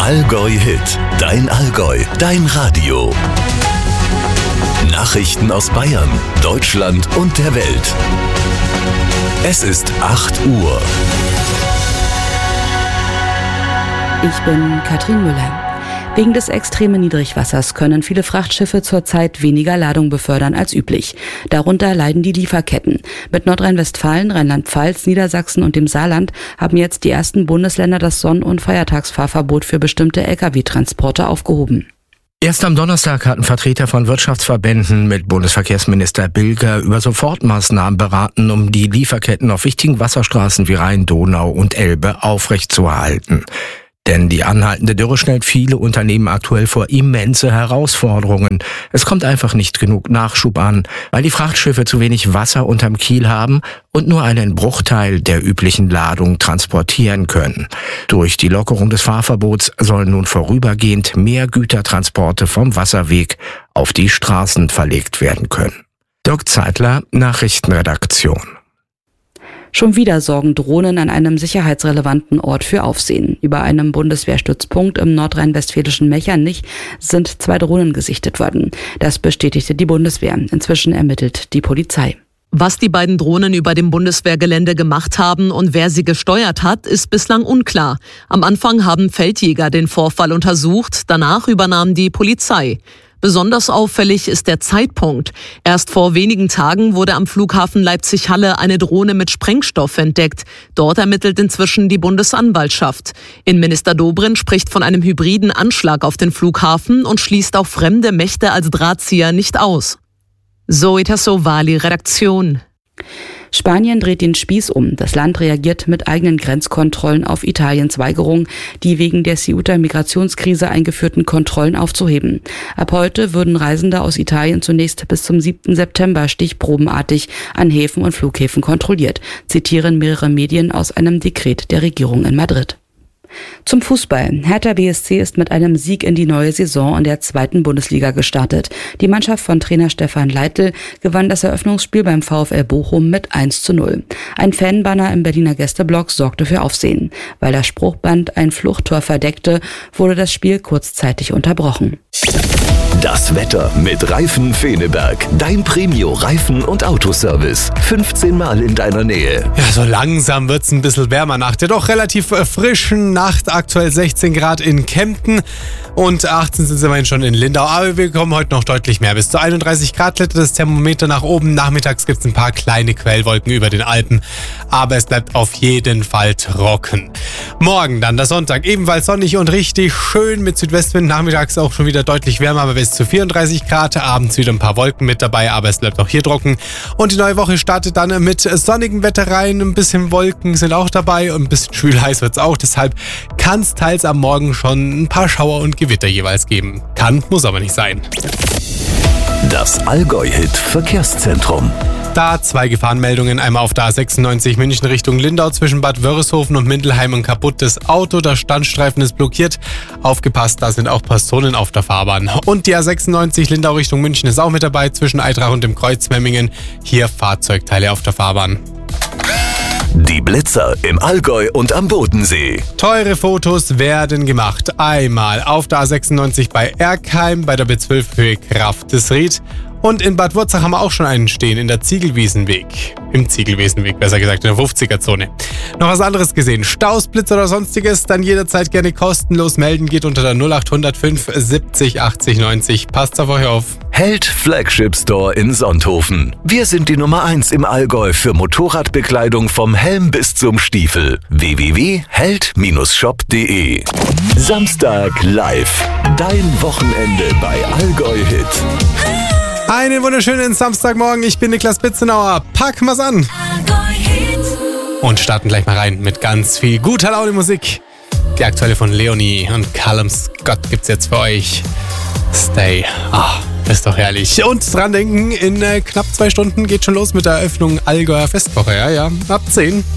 Allgäu Hit, dein Allgäu, dein Radio. Nachrichten aus Bayern, Deutschland und der Welt. Es ist 8 Uhr. Ich bin Katrin Müller. Wegen des extremen Niedrigwassers können viele Frachtschiffe zurzeit weniger Ladung befördern als üblich. Darunter leiden die Lieferketten. Mit Nordrhein-Westfalen, Rheinland-Pfalz, Niedersachsen und dem Saarland haben jetzt die ersten Bundesländer das Sonn- und Feiertagsfahrverbot für bestimmte Lkw-Transporte aufgehoben. Erst am Donnerstag hatten Vertreter von Wirtschaftsverbänden mit Bundesverkehrsminister Bilger über Sofortmaßnahmen beraten, um die Lieferketten auf wichtigen Wasserstraßen wie Rhein, Donau und Elbe aufrechtzuerhalten. Denn die anhaltende Dürre stellt viele Unternehmen aktuell vor immense Herausforderungen. Es kommt einfach nicht genug Nachschub an, weil die Frachtschiffe zu wenig Wasser unterm Kiel haben und nur einen Bruchteil der üblichen Ladung transportieren können. Durch die Lockerung des Fahrverbots sollen nun vorübergehend mehr Gütertransporte vom Wasserweg auf die Straßen verlegt werden können. Dirk Zeitler, Nachrichtenredaktion. Schon wieder sorgen Drohnen an einem sicherheitsrelevanten Ort für Aufsehen. Über einem Bundeswehrstützpunkt im nordrhein-westfälischen Mechernich sind 2 Drohnen gesichtet worden. Das bestätigte die Bundeswehr. Inzwischen ermittelt die Polizei. Was die beiden Drohnen über dem Bundeswehrgelände gemacht haben und wer sie gesteuert hat, ist bislang unklar. Am Anfang haben Feldjäger den Vorfall untersucht, danach übernahm die Polizei. Besonders auffällig ist der Zeitpunkt. Erst vor wenigen Tagen wurde am Flughafen Leipzig-Halle eine Drohne mit Sprengstoff entdeckt. Dort ermittelt inzwischen die Bundesanwaltschaft. Innenminister Dobrindt spricht von einem hybriden Anschlag auf den Flughafen und schließt auch fremde Mächte als Drahtzieher nicht aus. Zoe Tassovali, Redaktion. Spanien dreht den Spieß um. Das Land reagiert mit eigenen Grenzkontrollen auf Italiens Weigerung, die wegen der Ceuta-Migrationskrise eingeführten Kontrollen aufzuheben. Ab heute würden Reisende aus Italien zunächst bis zum 7. September stichprobenartig an Häfen und Flughäfen kontrolliert, zitieren mehrere Medien aus einem Dekret der Regierung in Madrid. Zum Fußball. Hertha BSC ist mit einem Sieg in die neue Saison in der 2. Bundesliga gestartet. Die Mannschaft von Trainer Stefan Leitl gewann das Eröffnungsspiel beim VfL Bochum mit 1:0. Ein Fanbanner im Berliner Gästeblock sorgte für Aufsehen. Weil das Spruchband ein Fluchttor verdeckte, wurde das Spiel kurzzeitig unterbrochen. Das Wetter mit Reifen Feneberg. Dein Premio-Reifen- und Autoservice. 15 Mal in deiner Nähe. Ja, so langsam wird's ein bisschen wärmer nach der doch relativ frischen Nacht. Aktuell 16 Grad in Kempten und 18 sind es immerhin schon in Lindau. Aber wir bekommen heute noch deutlich mehr. Bis zu 31 Grad klettert das Thermometer nach oben. Nachmittags gibt's ein paar kleine Quellwolken über den Alpen. Aber es bleibt auf jeden Fall trocken. Morgen dann, der Sonntag, ebenfalls sonnig und richtig schön mit Südwestwind. Nachmittags auch schon wieder deutlich wärmer, aber bis zu 34 Grad. Abends wieder ein paar Wolken mit dabei, aber es bleibt auch hier trocken. Und die neue Woche startet dann mit sonnigem Wetter rein. Ein bisschen Wolken sind auch dabei und ein bisschen schwül heiß wird's auch. Deshalb kann es teils am Morgen schon ein paar Schauer und Gewitter jeweils geben. Kann, muss aber nicht sein. Das Allgäu-Hit Verkehrszentrum. Da 2 Gefahrenmeldungen, einmal auf der A96 München Richtung Lindau zwischen Bad Wörishofen und Mindelheim ein kaputtes Auto, der Standstreifen ist blockiert. Aufgepasst, da sind auch Personen auf der Fahrbahn. Und die A96 Lindau Richtung München ist auch mit dabei zwischen Eitrach und dem Kreuz Memmingen. Hier Fahrzeugteile auf der Fahrbahn. Die Blitzer im Allgäu und am Bodensee. Teure Fotos werden gemacht. Einmal auf der A96 bei Erkheim, bei der B12 Höhe Grafdesried. Und in Bad Wurzach haben wir auch schon einen stehen, in der Ziegelwiesenweg. Im Ziegelwiesenweg, besser gesagt, in der 50er-Zone. Noch was anderes gesehen. Staus, Blitz oder sonstiges, dann jederzeit gerne kostenlos melden. Geht unter der 0805 70 80 90. Passt auf euch auf. Held Flagship Store in Sonthofen. Wir sind die Nummer 1 im Allgäu für Motorradbekleidung vom Helm bis zum Stiefel. www.held-shop.de. Samstag live. Dein Wochenende bei Allgäu Hit. Einen wunderschönen Samstagmorgen, ich bin Niklas Bitzenauer. Packen wir's an. Und starten gleich mal rein mit ganz viel guter Laune Musik. Die aktuelle von Leonie und Callum Scott gibt's jetzt für euch. Stay. Ist doch herrlich. Und dran denken, in knapp 2 Stunden geht schon los mit der Eröffnung Allgäuer Festwoche. Ja, ab 10.